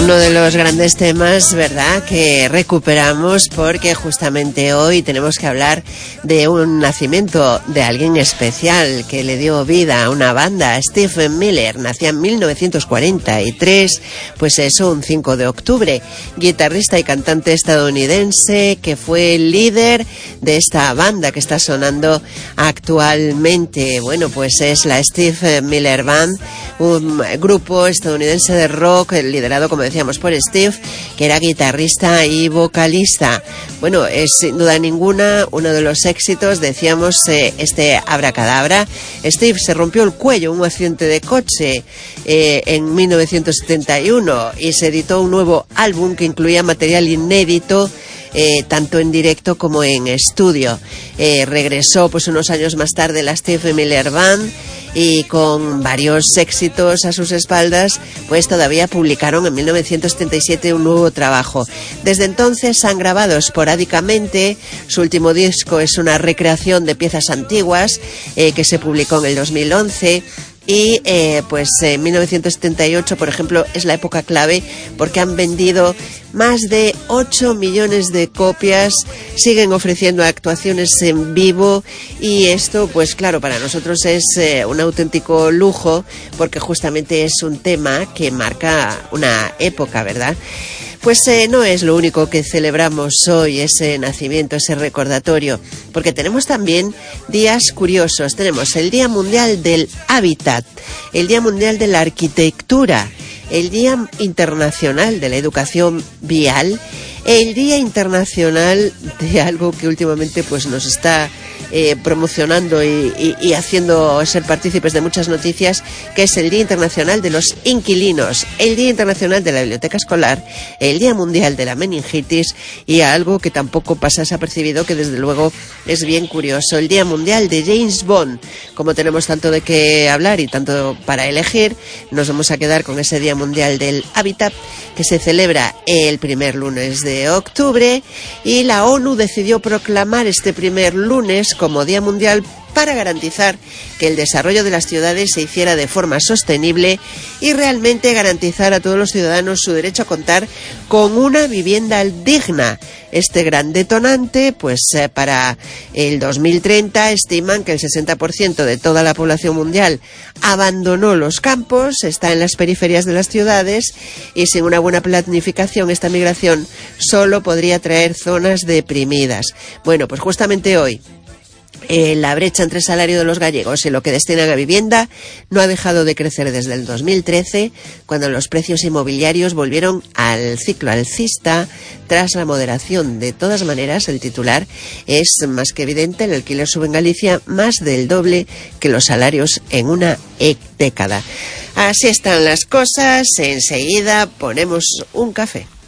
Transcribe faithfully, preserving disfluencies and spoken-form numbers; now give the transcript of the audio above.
uno de los grandes temas, ¿verdad?, que recuperamos porque justamente hoy tenemos que hablar de un nacimiento de alguien especial que le dio vida a una banda. Steve Miller nacía en mil novecientos cuarenta y tres, pues eso, un cinco de octubre. Guitarrista y cantante estadounidense que fue el líder de esta banda que está sonando actualmente. Bueno, pues es la Steve Miller Band, un grupo estadounidense de rock liderado, como decíamos, por Steve, que era guitarrista y vocalista. Bueno, es sin duda ninguna uno de los éxitos, decíamos, eh, este Abracadabra. Steve se rompió el cuello en un accidente de coche eh, en mil novecientos setenta y uno y se editó un nuevo álbum que incluía material inédito, Eh, tanto en directo como en estudio. Eh, regresó pues unos años más tarde la Steve Miller Band y con varios éxitos a sus espaldas, pues todavía publicaron en mil novecientos setenta y siete un nuevo trabajo. Desde entonces han grabado esporádicamente. Su último disco es una recreación de piezas antiguas eh, que se publicó en el dos mil once. Y eh, pues en mil novecientos setenta y ocho, por ejemplo, es la época clave porque han vendido más de ocho millones de copias, siguen ofreciendo actuaciones en vivo y esto, pues claro, para nosotros es eh, un auténtico lujo porque justamente es un tema que marca una época, ¿verdad? Pues eh, no es lo único que celebramos hoy, ese nacimiento, ese recordatorio, porque tenemos también días curiosos. Tenemos el Día Mundial del Hábitat, el Día Mundial de la Arquitectura, el Día Internacional de la Educación Vial, el Día Internacional de algo que últimamente pues nos está eh, promocionando y, y, y haciendo ser partícipes de muchas noticias, que es el Día Internacional de los Inquilinos, el Día Internacional de la Biblioteca Escolar, el Día Mundial de la Meningitis y algo que tampoco pasa desapercibido, que desde luego es bien curioso, el Día Mundial de James Bond. Como tenemos tanto de qué hablar y tanto para elegir, nos vamos a quedar con ese Día Mundial del Hábitat que se celebra el primer lunes de octubre y la ONU decidió proclamar este primer lunes como Día Mundial para garantizar que el desarrollo de las ciudades se hiciera de forma sostenible y realmente garantizar a todos los ciudadanos su derecho a contar con una vivienda digna. Este gran detonante, pues eh, para el dos mil treinta estiman que el sesenta por ciento de toda la población mundial abandonó los campos, está en las periferias de las ciudades y sin una buena planificación esta migración solo podría traer zonas deprimidas. Bueno, pues justamente hoy Eh, la brecha entre el salario de los gallegos y lo que destinan a vivienda no ha dejado de crecer desde el dos mil trece, cuando los precios inmobiliarios volvieron al ciclo alcista tras la moderación. De todas maneras, el titular es más que evidente: el alquiler sube en Galicia más del doble que los salarios en una década. Así están las cosas. Enseguida ponemos un café.